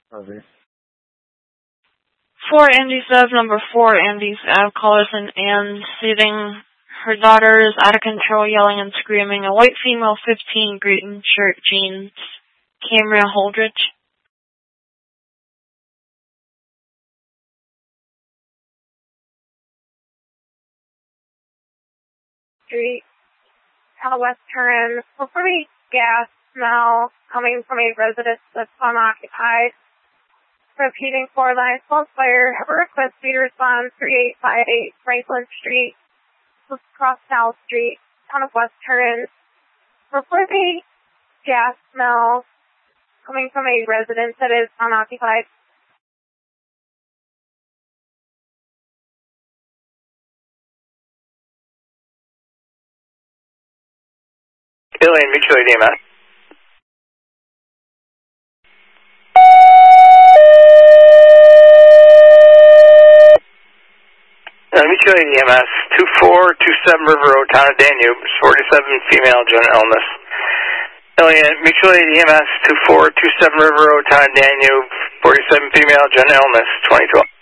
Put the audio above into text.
Harvey. 4 Andy's Ave, number 4 Andy's Ave, callers and stating her daughter is out of control, yelling and screaming. A white female, 15, green shirt, jeans. Camera Holdridge. Street, Southwest Turn, pretty gas smell coming from a residence that's unoccupied. Repeating 4 lines, false fire, request speed response, 3858 Franklin Street, across South Street, town of West Turn. Reporting gas smell coming from a residence that is unoccupied. Elaine, mutual aid EMS. Mutual aid EMS, 2427 River Road, Town of Danube, 47 female, general illness. Elaine, mutual aid EMS, 2427 River Road, Town of Danube, 47 female, general illness, 2012.